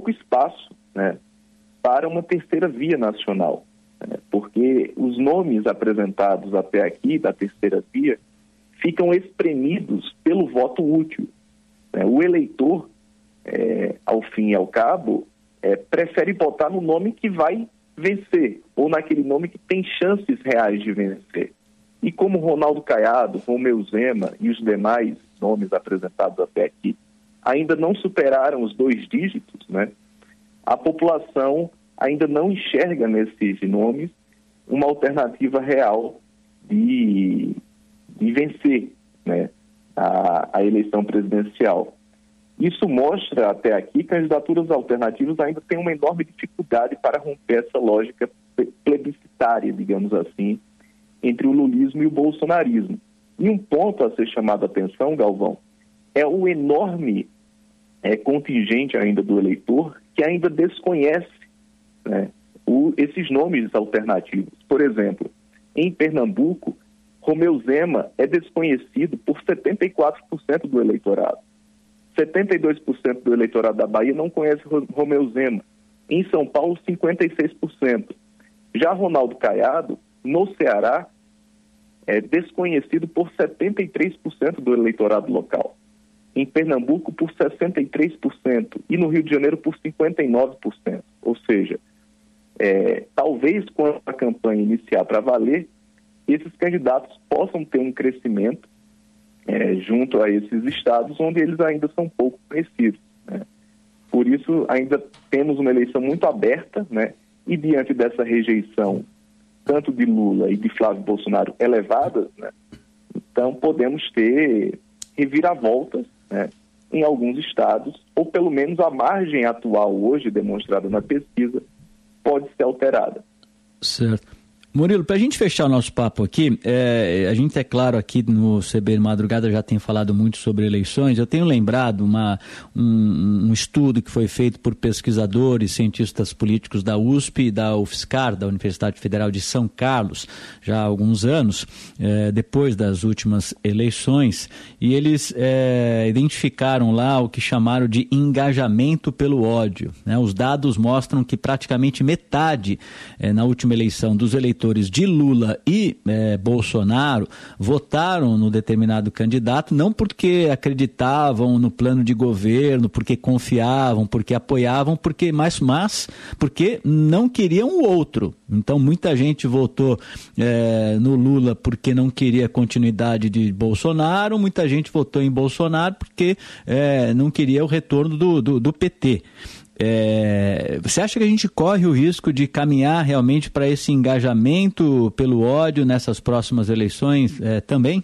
pouco espaço, né, para uma terceira via nacional, né, porque os nomes apresentados até aqui da terceira via ficam espremidos pelo voto útil, né? O eleitor, ao fim e ao cabo, prefere votar no nome que vai vencer, ou naquele nome que tem chances reais de vencer. E como Ronaldo Caiado, Romeu Zema e os demais nomes apresentados até aqui ainda não superaram os 2 dígitos, né, a população ainda não enxerga nesses nomes uma alternativa real de vencer, né, a eleição presidencial. Isso mostra até aqui que candidaturas alternativas ainda têm uma enorme dificuldade para romper essa lógica plebiscitária, digamos assim, entre o lulismo e o bolsonarismo. E um ponto a ser chamado a atenção, Galvão, é o enorme contingente ainda do eleitor que ainda desconhece, né, esses nomes alternativos. Por exemplo, em Pernambuco, Romeu Zema é desconhecido por 74% do eleitorado. 72% do eleitorado da Bahia não conhece Romeu Zema. Em São Paulo, 56%. Já Ronaldo Caiado, no Ceará, é desconhecido por 73% do eleitorado local. Em Pernambuco, por 63%. E no Rio de Janeiro, por 59%. Ou seja, talvez quando a campanha iniciar para valer, esses candidatos possam ter um crescimento junto a esses estados onde eles ainda são pouco conhecidos, né? Por isso, ainda temos uma eleição muito aberta, né? E diante dessa rejeição, tanto de Lula e de Flávio Bolsonaro elevadas, né? Então podemos ter reviravoltas, né, em alguns estados, ou pelo menos a margem atual hoje demonstrada na pesquisa pode ser alterada. Certo. Murilo, para a gente fechar o nosso papo aqui, a gente, é claro, aqui no CBN Madrugada já tem falado muito sobre eleições. Eu tenho lembrado um estudo que foi feito por pesquisadores, cientistas políticos da USP e da UFSCar, da Universidade Federal de São Carlos, já há alguns anos, depois das últimas eleições, e eles identificaram lá o que chamaram de engajamento pelo ódio, né? Os dados mostram que praticamente metade, na última eleição, dos eleitores de Lula e Bolsonaro votaram no determinado candidato, não porque acreditavam no plano de governo, porque confiavam, porque apoiavam, mas porque não queriam o outro. Então muita gente votou no Lula porque não queria a continuidade de Bolsonaro, muita gente votou em Bolsonaro porque não queria o retorno do PT. Você acha que a gente corre o risco de caminhar realmente para esse engajamento pelo ódio nessas próximas eleições também?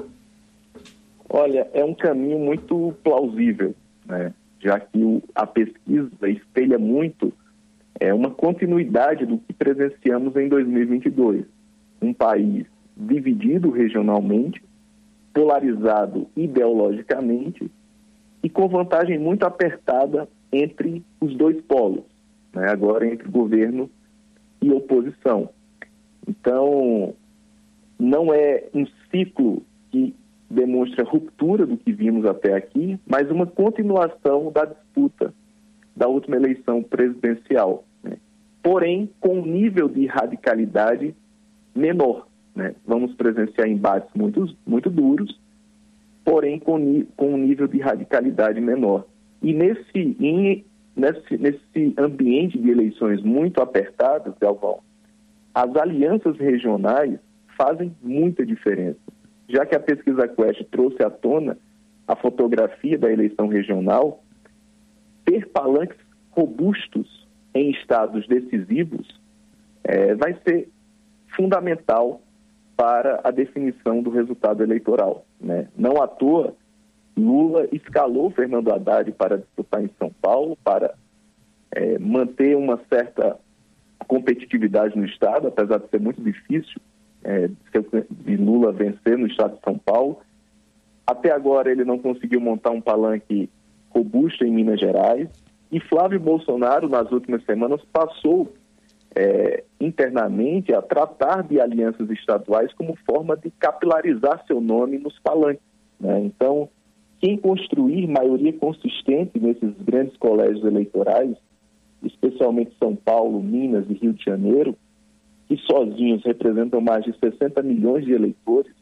Olha, é um caminho muito plausível, né? Já que a pesquisa espelha muito uma continuidade do que presenciamos em 2022. Um país dividido regionalmente, polarizado ideologicamente e com vantagem muito apertada entre os 2 polos, né? Agora entre governo e oposição. Então, não é um ciclo que demonstra ruptura do que vimos até aqui, mas uma continuação da disputa da última eleição presidencial, né? Porém, com um nível de radicalidade menor, né? Vamos presenciar embates muito duros, porém com um nível de radicalidade menor. E nesse ambiente de eleições muito apertadas, Galvão, as alianças regionais fazem muita diferença. Já que a pesquisa Quest trouxe à tona a fotografia da eleição regional, ter palanques robustos em estados decisivos vai ser fundamental para a definição do resultado eleitoral, né? Não à toa, Lula escalou Fernando Haddad para disputar em São Paulo, para manter uma certa competitividade no estado, apesar de ser muito difícil de Lula vencer no estado de São Paulo. Até agora ele não conseguiu montar um palanque robusto em Minas Gerais, e Flávio Bolsonaro, nas últimas semanas, passou internamente a tratar de alianças estaduais como forma de capilarizar seu nome nos palanques, né? Então, quem construir maioria consistente nesses grandes colégios eleitorais especialmente São Paulo, Minas e Rio de Janeiro, que sozinhos representam mais de 60 milhões de eleitores,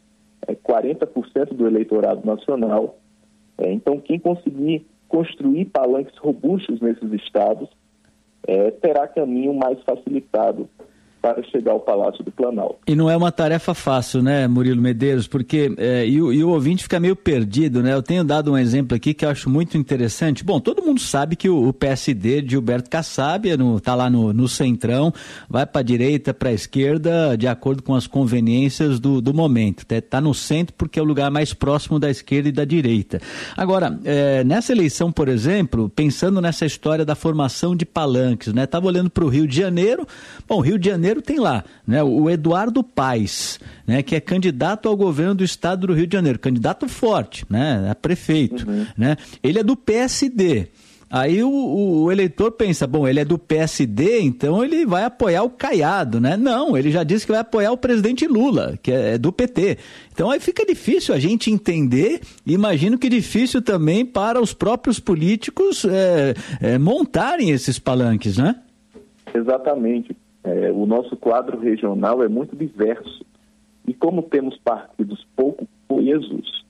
40% do eleitorado nacional. Então, quem conseguir construir palanques robustos nesses estados terá caminho mais facilitado para chegar ao Palácio do Planalto. E não é uma tarefa fácil, né, Murilo Medeiros? Porque e o ouvinte fica meio perdido, né? Eu tenho dado um exemplo aqui que eu acho muito interessante. Bom, todo mundo sabe que o PSD de Gilberto Kassab está lá no centrão, vai para a direita, para a esquerda, de acordo com as conveniências do momento. Está no centro porque é o lugar mais próximo da esquerda e da direita. Agora, nessa eleição, por exemplo, pensando nessa história da formação de palanques, né? Estava olhando para o Rio de Janeiro. Bom, Rio de Janeiro tem lá, né, o Eduardo Paes, né, que é candidato ao governo do estado do Rio de Janeiro, candidato forte, né, a prefeito, né, ele é do PSD. Aí o eleitor pensa, bom, ele é do PSD, então ele vai apoiar o Caiado, né? Não, ele já disse que vai apoiar o presidente Lula, que é do PT. Então aí fica difícil a gente entender, e imagino que difícil também para os próprios políticos montarem esses palanques, né? Exatamente. O nosso quadro regional é muito diverso. E como temos partidos pouco coesos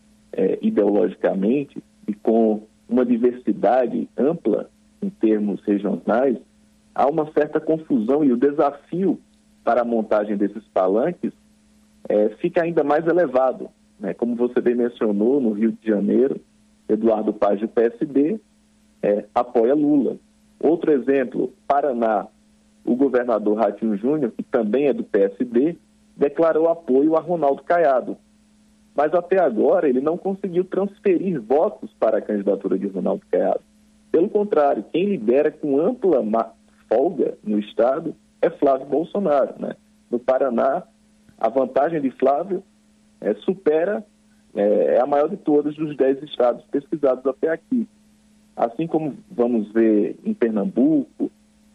ideologicamente e com uma diversidade ampla em termos regionais, há uma certa confusão e o desafio para a montagem desses palanques fica ainda mais elevado, né? Como você bem mencionou, no Rio de Janeiro, Eduardo Paes, do PSD, apoia Lula. Outro exemplo, Paraná, o governador Ratinho Júnior, que também é do PSD, declarou apoio a Ronaldo Caiado. Mas até agora ele não conseguiu transferir votos para a candidatura de Ronaldo Caiado. Pelo contrário, quem lidera com ampla folga no estado é Flávio Bolsonaro, né? No Paraná, a vantagem de Flávio supera, a maior de todas dos 10 estados pesquisados até aqui. Assim como vamos ver em Pernambuco,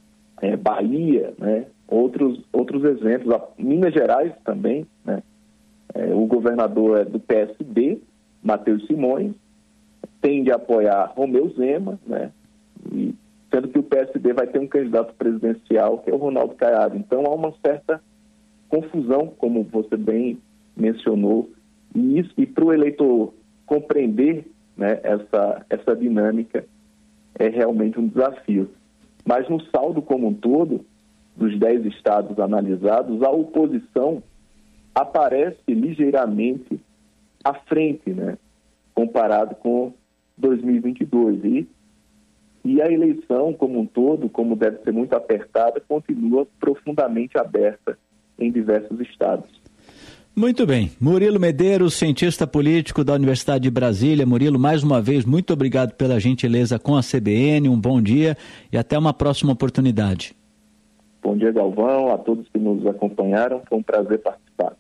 Bahia, né? Outros exemplos, Minas Gerais também, né? O governador é do PSD, Matheus Simões, tende a apoiar Romeu Zema, né? E, sendo que o PSD vai ter um candidato presidencial, que é o Ronaldo Caiado. Então há uma certa confusão, como você bem mencionou, e para o eleitor compreender, né, essa dinâmica é realmente um desafio. Mas no saldo como um todo, dos 10 estados analisados, a oposição aparece ligeiramente à frente, né, comparado com 2022. E a eleição como um todo, como deve ser muito apertada, continua profundamente aberta em diversos estados. Muito bem. Murilo Medeiros, cientista político da Universidade de Brasília. Murilo, mais uma vez, muito obrigado pela gentileza com a CBN, um bom dia e até uma próxima oportunidade. Bom dia, Galvão, a todos que nos acompanharam, foi um prazer participar.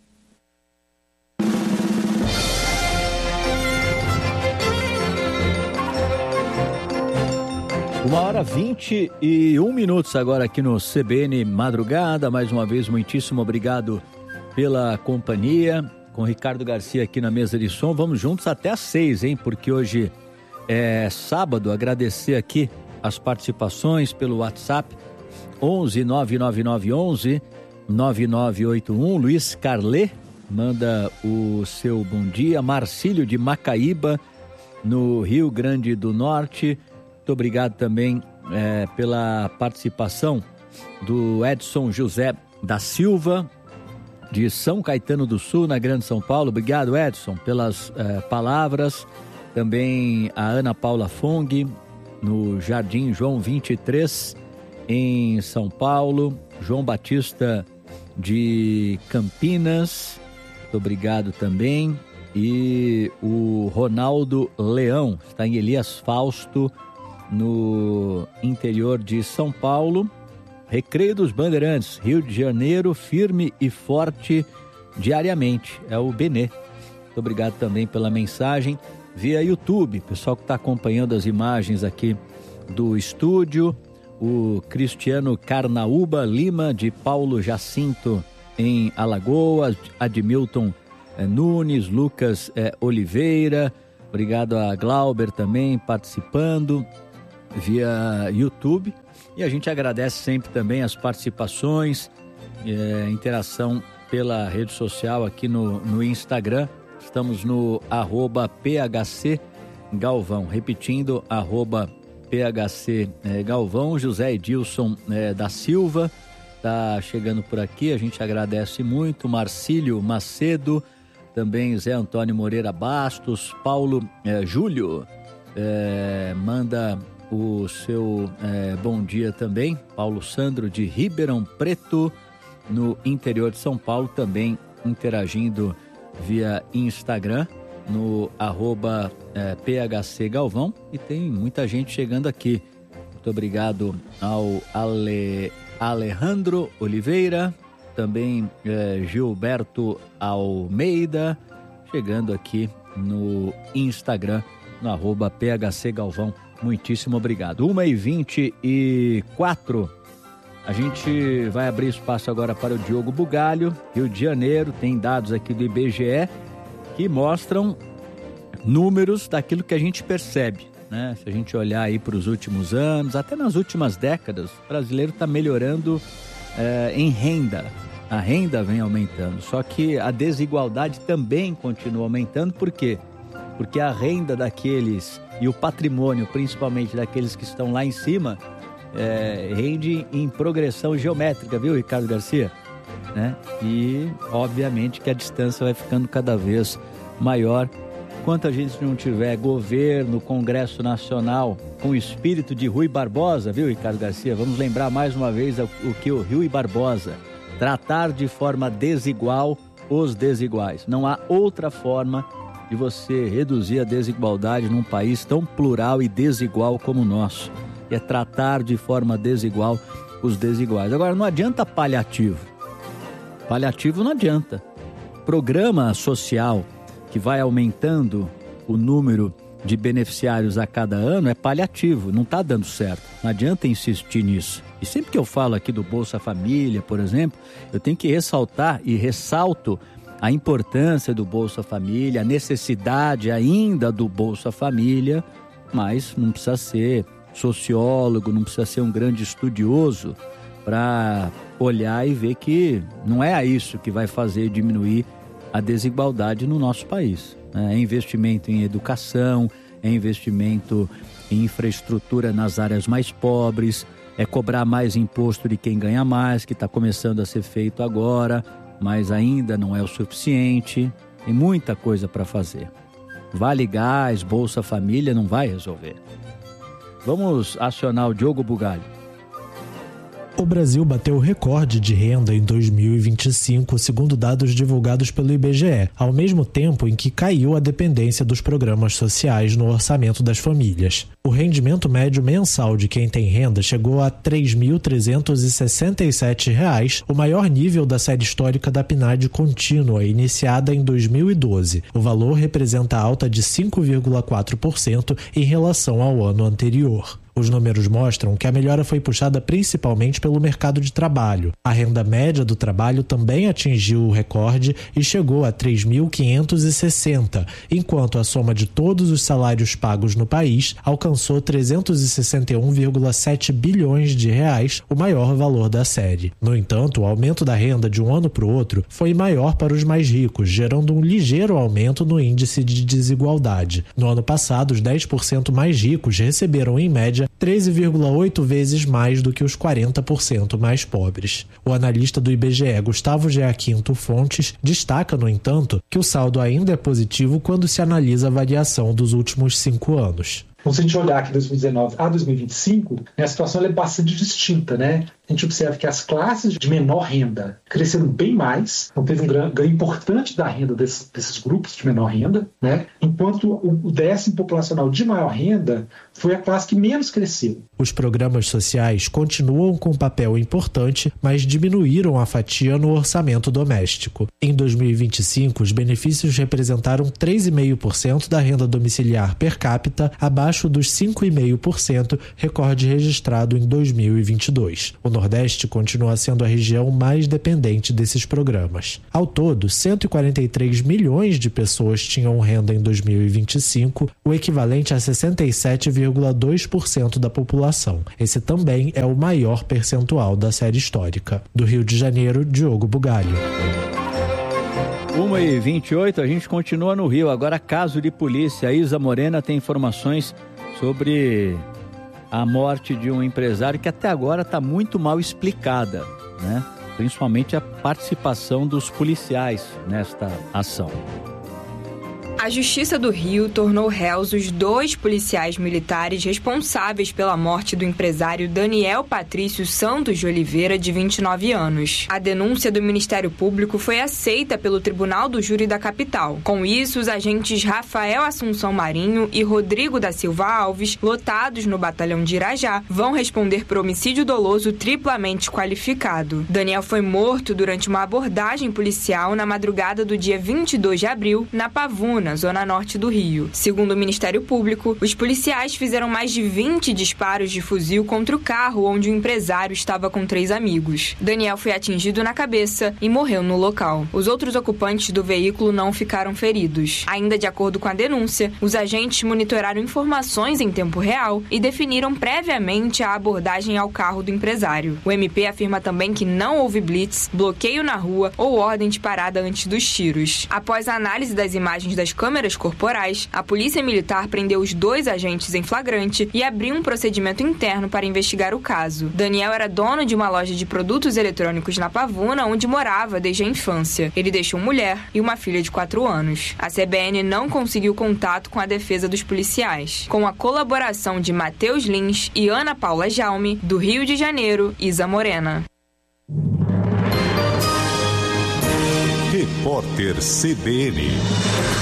Uma hora 21 minutos agora aqui no CBN Madrugada. Mais uma vez, muitíssimo obrigado pela companhia, com Ricardo Garcia aqui na mesa de som. Vamos juntos até às 6, hein? Porque hoje é sábado. Agradecer aqui as participações pelo WhatsApp 11 99911 9981. Luiz Carlê manda o seu bom dia. Marcílio de Macaíba, no Rio Grande do Norte. Muito obrigado também pela participação do Edson José da Silva, de São Caetano do Sul, na Grande São Paulo. Obrigado, Edson, pelas palavras. Também a Ana Paula Fong, no Jardim João 23, em São Paulo. João Batista de Campinas, muito obrigado também. E o Ronaldo Leão, está em Elias Fausto, no interior de São Paulo. Recreio dos Bandeirantes, Rio de Janeiro, firme e forte diariamente. É o Benê. Muito obrigado também pela mensagem via YouTube. Pessoal que está acompanhando as imagens aqui do estúdio. O Cristiano Carnaúba Lima, de Paulo Jacinto, em Alagoas. Admilton Nunes, Lucas Oliveira. Obrigado a Glauber também participando. via YouTube. E a gente agradece sempre também as participações, interação pela rede social aqui no Instagram. Estamos no @PHC Galvão. Repetindo, @PHC Galvão. José Edilson da Silva está chegando por aqui, a gente agradece muito. Marcílio Macedo, também Zé Antônio Moreira Bastos, Paulo Júlio manda o seu bom dia também. Paulo Sandro de Ribeirão Preto, no interior de São Paulo, também interagindo via Instagram, no @PHC Galvão. E tem muita gente chegando aqui. Muito obrigado ao Alejandro Oliveira, também Gilberto Almeida, chegando aqui no Instagram, no @PHC Galvão. Muitíssimo obrigado. 1h24. A gente vai abrir espaço agora para o Diogo Bugalho. Rio de Janeiro, tem dados aqui do IBGE que mostram números daquilo que a gente percebe, né? Se a gente olhar aí para os últimos anos, até nas últimas décadas, o brasileiro está melhorando em renda. A renda vem aumentando, só que a desigualdade também continua aumentando. Por quê? Porque a renda daqueles e o patrimônio, principalmente daqueles que estão lá em cima, rende em progressão geométrica, viu, Ricardo Garcia? Né? E, obviamente, que a distância vai ficando cada vez maior. Enquanto a gente não tiver governo, Congresso Nacional, com o espírito de Rui Barbosa, viu, Ricardo Garcia? Vamos lembrar mais uma vez o que o Rui Barbosa, tratar de forma desigual os desiguais. Não há outra forma de você reduzir a desigualdade num país tão plural e desigual como o nosso. É tratar de forma desigual os desiguais. Agora, não adianta paliativo. Paliativo não adianta. Programa social que vai aumentando o número de beneficiários a cada ano é paliativo, não está dando certo. Não adianta insistir nisso. E sempre que eu falo aqui do Bolsa Família, por exemplo, eu tenho que ressaltar e ressalto a importância do Bolsa Família, a necessidade ainda do Bolsa Família, mas não precisa ser sociólogo, não precisa ser um grande estudioso para olhar e ver que não é isso que vai fazer diminuir a desigualdade no nosso país. É investimento em educação, é investimento em infraestrutura nas áreas mais pobres, é cobrar mais imposto de quem ganha mais, que está começando a ser feito agora, mas ainda não é o suficiente. Tem muita coisa para fazer. Vale Gás, Bolsa Família não vai resolver. Vamos acionar o Diogo Bugalho. O Brasil bateu recorde de renda em 2025, segundo dados divulgados pelo IBGE, ao mesmo tempo em que caiu a dependência dos programas sociais no orçamento das famílias. O rendimento médio mensal de quem tem renda chegou a R$ 3.367, o maior nível da série histórica da PNAD contínua, iniciada em 2012. O valor representa alta de 5,4% em relação ao ano anterior. Os números mostram que a melhora foi puxada principalmente pelo mercado de trabalho. A renda média do trabalho também atingiu o recorde e chegou a R$ 3.560, enquanto a soma de todos os salários pagos no país alcançou 361,7 bilhões de reais, o maior valor da série. No entanto, o aumento da renda de um ano para o outro foi maior para os mais ricos, gerando um ligeiro aumento no índice de desigualdade. No ano passado, os 10% mais ricos receberam, em média, 13,8 vezes mais do que os 40% mais pobres. O analista do IBGE, Gustavo Giaquinto Fontes, destaca, no entanto, que o saldo ainda é positivo quando se analisa a variação dos últimos 5 anos. Então, se a gente olhar aqui de 2019 a 2025, a situação é bastante distinta, né? A gente observa que as classes de menor renda cresceram bem mais, então teve um ganho importante da renda desses grupos de menor renda, né? Enquanto o décimo populacional de maior renda foi a classe que menos cresceu. Os programas sociais continuam com um papel importante, mas diminuíram a fatia no orçamento doméstico. Em 2025, os benefícios representaram 3,5% da renda domiciliar per capita, abaixo dos 5,5%, recorde registrado em 2022. O Nordeste continua sendo a região mais dependente desses programas. Ao todo, 143 milhões de pessoas tinham renda em 2025, o equivalente a 67,2% da população. Esse também é o maior percentual da série histórica. Do Rio de Janeiro, Diogo Bugalho. 1h28, a gente continua no Rio. Agora, caso de polícia. A Isa Morena tem informações sobre a morte de um empresário que até agora está muito mal explicada, né? Principalmente a participação dos policiais nesta ação. A Justiça do Rio tornou réus os 2 policiais militares responsáveis pela morte do empresário Daniel Patrício Santos de Oliveira, de 29 anos. A denúncia do Ministério Público foi aceita pelo Tribunal do Júri da capital. Com isso, os agentes Rafael Assunção Marinho e Rodrigo da Silva Alves, lotados no batalhão de Irajá, vão responder por homicídio doloso triplamente qualificado. Daniel foi morto durante uma abordagem policial na madrugada do dia 22 de abril, na Pavuna, zona norte do Rio. Segundo o Ministério Público, os policiais fizeram mais de 20 disparos de fuzil contra o carro onde o empresário estava com 3 amigos. Daniel foi atingido na cabeça e morreu no local. Os outros ocupantes do veículo não ficaram feridos. Ainda de acordo com a denúncia, os agentes monitoraram informações em tempo real e definiram previamente a abordagem ao carro do empresário. O MP afirma também que não houve blitz, bloqueio na rua ou ordem de parada antes dos tiros. Após a análise das imagens das câmeras corporais, a Polícia Militar prendeu os 2 agentes em flagrante e abriu um procedimento interno para investigar o caso. Daniel era dono de uma loja de produtos eletrônicos na Pavuna, onde morava desde a infância. Ele deixou mulher e uma filha de 4 anos. A CBN não conseguiu contato com a defesa dos policiais. Com a colaboração de Matheus Lins e Ana Paula Jaume, do Rio de Janeiro, Isa Morena. Repórter CBN.